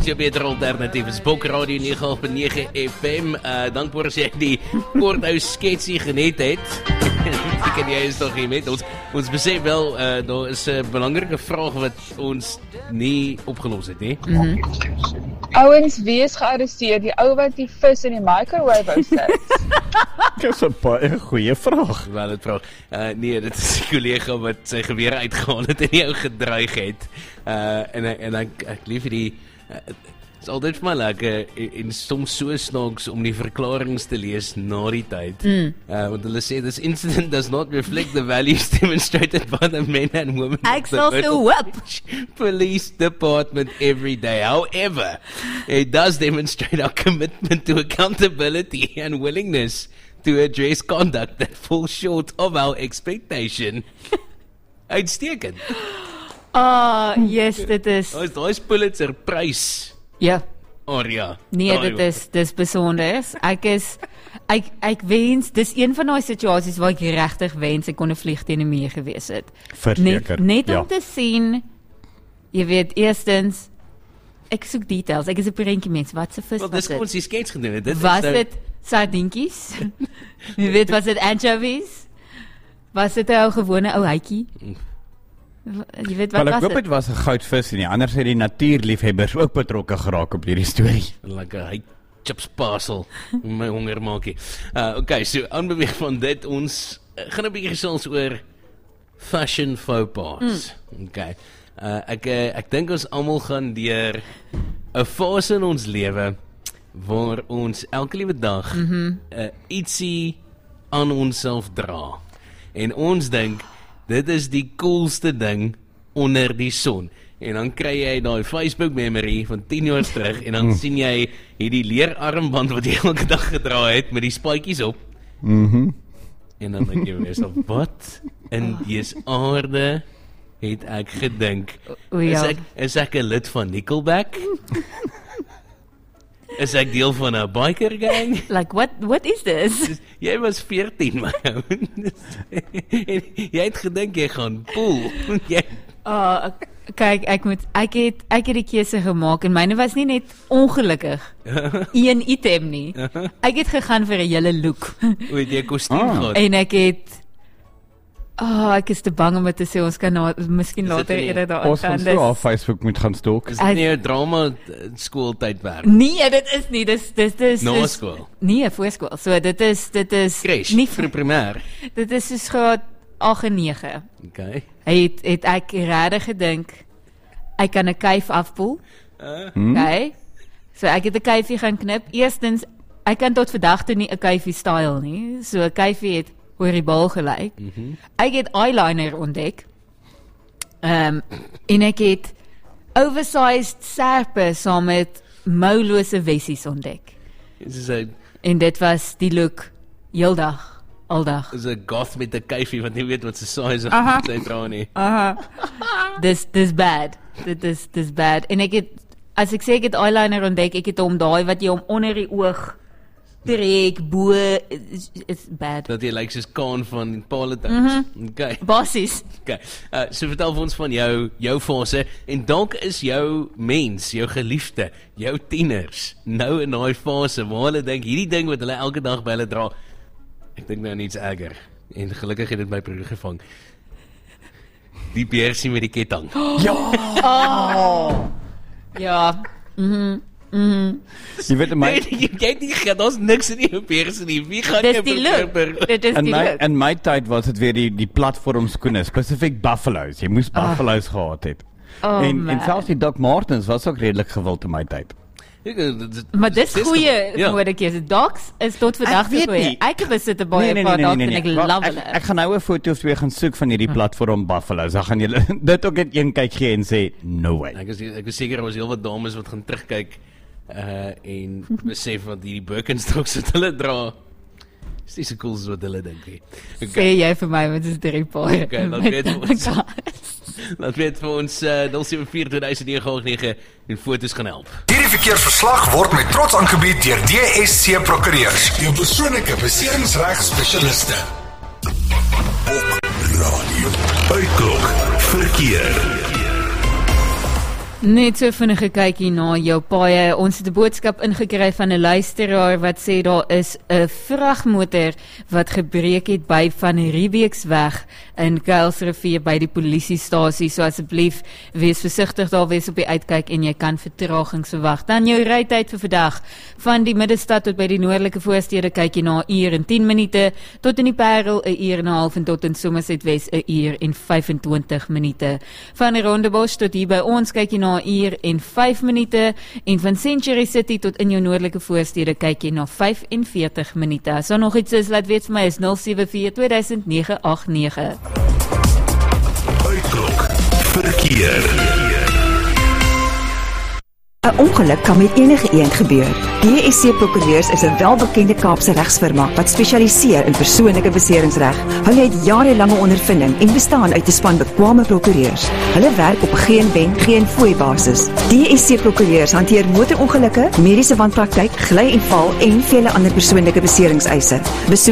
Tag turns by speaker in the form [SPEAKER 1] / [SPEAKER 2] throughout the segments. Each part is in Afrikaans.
[SPEAKER 1] jou beter alternatief is Bok Radio 9.9 FM. Dankbaar as jy die kort ou sketsie geniet het. Ek en jy is nog hier met ons. Ons besef wel, daar is 'n belangrike vraag wat ons nie opgelos het nie.
[SPEAKER 2] Ouens, wie is gearresteer? Die ou wat die vis in die microwave wou sit.
[SPEAKER 3] Dit is 'n baie goeie vraag.
[SPEAKER 1] Wel, dit vraag. Nee, dit is 'n kollega wat sy geweer uitgehaal het en die ou gedreig het. En ek lief die is altyd vir my lekker en soms so snaaks om die verklaringe te lees na die tyd. Want hulle sê this incident does not reflect the values demonstrated by the men and women
[SPEAKER 4] Ek
[SPEAKER 1] of the
[SPEAKER 4] sal so
[SPEAKER 1] Myrtle
[SPEAKER 4] hoop.
[SPEAKER 1] Beach Police Department every day. However, it does demonstrate our commitment to accountability and willingness to address conduct that falls short of our expectation. Uitstekend.
[SPEAKER 4] Yes, dit is.
[SPEAKER 1] Daai is Pulitzer Prys.
[SPEAKER 4] Ja.
[SPEAKER 1] Aria.
[SPEAKER 4] Nee, dit is besonder. Ek wens, dis een van daai situasies waar ek regtig wens ek kon 'n vlieg teen 'n muur gewees het.
[SPEAKER 3] Verseker.
[SPEAKER 4] Net om te sien, jy weet, eerstens, ek soek details. Ek is 'n prentjie mens. Wat se vis
[SPEAKER 1] Wel,
[SPEAKER 4] was
[SPEAKER 1] dis kom ons die skets gedoen het.
[SPEAKER 4] Was dit sardientjies? Jy weet, was dit anchovies? Was dit 'n ou gewone ou hytjie? Jy weet wat
[SPEAKER 3] Wel, ek
[SPEAKER 4] was
[SPEAKER 3] hoop
[SPEAKER 4] dit?
[SPEAKER 3] dit was 'n goudvis en anders het die natuurliefhebbers ook betrokke geraak op hierdie storie.
[SPEAKER 1] Lekker hy chips parcel. My honger maakie. Okay, so aanbeweeg van dit ons gaan 'n bietjie gesels oor fashion faux pas. Okay. Ek dink ons almal gaan deur 'n fase in ons lewe waar ons elke liewe dag ietsie aan onsself dra. En ons dink dit is die coolste ding onder die son. En dan kry jy daai Facebook memory van 10 jaar terug en dan sien jy hierdie leerarmband wat jy elke dag gedra het met die spytjies op. En dan dink jy myself, wat in dese aarde het ek gedink? Is ek 'n lid van Nickelback? Is ek deel van 'n biker gang?
[SPEAKER 4] Like, what is this?
[SPEAKER 1] Jy was 14, my ou. En jy het gedink jy gaan pool.
[SPEAKER 4] Kyk, ek het die keuse gemaak en myne was nie net ongelukkig een item nie. Ek het gegaan vir 'n hele look.
[SPEAKER 1] Hoe het jy kostuum gehad?
[SPEAKER 4] En ek is te bang om dit te sê, ons kan miskien later eerder daaraan
[SPEAKER 3] Ons gaan so op Facebook moet gaan stalk.
[SPEAKER 1] Is dit nie 'n drama skooltydwerk?
[SPEAKER 4] Nee, dit is nie, dis
[SPEAKER 1] Na skool?
[SPEAKER 4] Nee, voorskool. So dit is
[SPEAKER 1] Crash,
[SPEAKER 4] nie
[SPEAKER 1] vir primêr.
[SPEAKER 4] Dit is soos graad 8 en 9.
[SPEAKER 1] Okay.
[SPEAKER 4] Het ek regtig gedink ek kan 'n kuif afpoel. Okay. So ek het 'n kuifie gaan knip. Eerstens, ek kan tot vandag toe nie 'n kuifie style nie. So 'n kuifie het oor die bal gelyk. Ek het eyeliner ontdek. En ek het oversized serpe saam met moulose wessies ontdek. En dit was die look heeldag, aldag.
[SPEAKER 1] Is 'n goth met 'n kuifie wat nie weet wat se size sy dra nie.
[SPEAKER 4] Dis bad. Dis bad. En as ek sê ek het eyeliner ontdek, ek het hom daai wat jy hom onder die oog trek, bo, is bad.
[SPEAKER 1] Dat jy lyk soos Kaan van Palatines. Okay.
[SPEAKER 4] Basis.
[SPEAKER 1] Okay. So vertel vir ons van jou fase en dalk is jou mens, jou geliefde, jou tieners nou in daai fase waar hulle dink hierdie ding wat hulle elke dag by hulle dra. Ek dink nou niks erger. En gelukkig het dit my broer gevang. Die beersie met die ketting.
[SPEAKER 4] Ja.
[SPEAKER 3] Jy weet my
[SPEAKER 1] jy nie, daar's niks in die beersie nie. Wie gaan
[SPEAKER 4] Dis die look. Dit is die look.
[SPEAKER 3] in my tyd was dit weer die platform skoene, spesifiek Buffalo's. Jy moes Buffalo's gehad het. En selfs die Doc Martens was ook redelik gewild in my tyd.
[SPEAKER 4] Maar dis goeie modekeuse. Docs is tot vandag toe goeie. Ek besit 'n baie paar Docs en ek love hulle.
[SPEAKER 3] Ek gaan nou 'n foto of twee gaan soek van hierdie platform Buffalo's. Dan gaan julle dit ook net een kyk gee en sê no way.
[SPEAKER 1] Ek is seker daar was heelwat dames wat gaan terugkyk en besef wat hierdie Birkenstocks wat hulle dra is nie so cool as wat hulle dink nie.
[SPEAKER 4] Sê jy vir my met 'n 3 paar.
[SPEAKER 1] Okay, laat weet vir ons 0742009 en foto's gaan help.
[SPEAKER 5] Hierdie verkeersverslag word met trots aangebied deur DSC Prokureurs, jou persoonlike beseringsregspesialiste. Op radio. Uitklok verkeer.
[SPEAKER 4] Net so vinnige kykie na jou paaie. Ons het 'n boodskap ingekry van 'n luisteraar wat sê daar is 'n vragmotor wat gebreek het by Van Riebeeksweg in Kuilsrivier by die polisiestasie. So asseblief, wees versigtig daar, wees op die uitkyk en jy kan vertragings verwag. Dan jou rytyd vir vandag van die middestad tot by die noordelike voorstede kykie na 1 uur en 10 minute, tot in die Parel 1 uur en 'n half en tot in Somerset Wes 1 uur en 25 minute. Van Rondebosch tot hier by ons kyk jy na 1 uur en 5 minute en van Century City tot in jou noordelike voorstede kyk jy na 45 minute. As daar nog iets is, laat weet vir my, is 074-2009-89.
[SPEAKER 5] Uitklok verkeer.
[SPEAKER 6] 'n Ongeluk kan met enige een gebeur. DSC Prokureurs is 'n welbekende Kaapse regsfirma wat spesialiseer in persoonlike beseringsreg. Hulle het jarelange ondervinding en bestaan uit 'n span bekwame prokureurs. Hulle werk op geen wen, geen fooi basis. DSC Prokureurs hanteer motorongelukke, mediese wanpraktyk, gly en val en vele ander persoonlike beseringseise. Besoek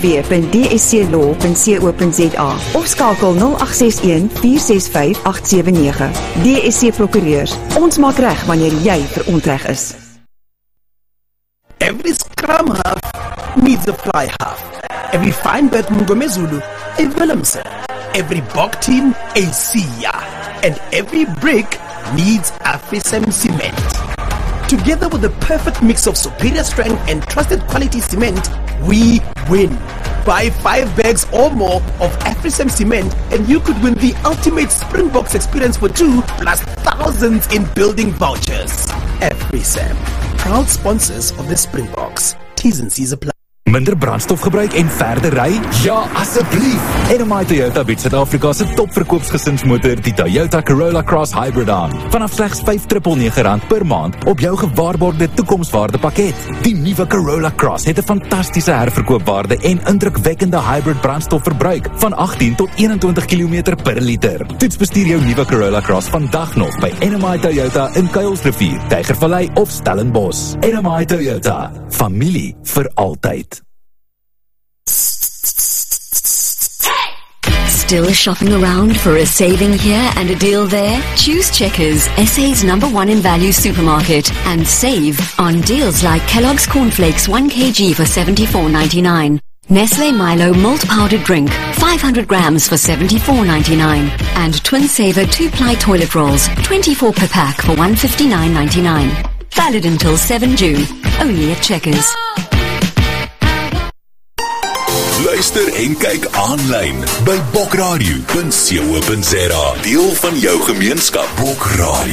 [SPEAKER 6] www.dsclaw.co.za of skakel 0861 465 879. DSC Prokureurs. Ons maak reg wanneer jy verontreg is.
[SPEAKER 7] Every scrum half needs a fly half. Every fine bet Mngomezulu a Willemse. Every bok team a Sia. And every brick needs AfriSam cement. Together with the perfect mix of superior strength and trusted quality cement, we win. Buy 5 bags or more of AfriSam cement and you could win the ultimate Springboks experience for 2 plus thousands in building vouchers. AfriSam, proud sponsors of the Springboks. T's and C's apply.
[SPEAKER 8] Minder brandstofgebruik en verder ry? Ja, asseblief! NMI Toyota bied Suid-Afrika se topverkoopsgesinsmotor, die Toyota Corolla Cross Hybrid aan. Vanaf slegs R599 per maand op jou gewaarborgde toekomswaardepakket. Die nuwe Corolla Cross het 'n fantastiese herverkoopwaarde en indrukwekkende hybrid brandstofverbruik van 18 tot 21 km per liter. Toets bestuur jou nuwe Corolla Cross vandag nog by NMI Toyota in Kuilsrivier, Tygervallei of Stellenbosch. NMI Toyota, familie vir altyd.
[SPEAKER 9] Still shopping around for a saving here and a deal there? Choose Checkers, SA's #1 in value supermarket, and save on deals like Kellogg's Cornflakes 1 kg for $74.99. Nestle Milo malt powdered drink, 500 grams for $74.99. And Twin Saver 2-ply toilet rolls, 24 per pack for $159.99. Valid until 7 June. Only at Checkers.
[SPEAKER 5] Luister en kyk aanlyn by bokradio.co.za. Deel van jou gemeenskap. Bokradio.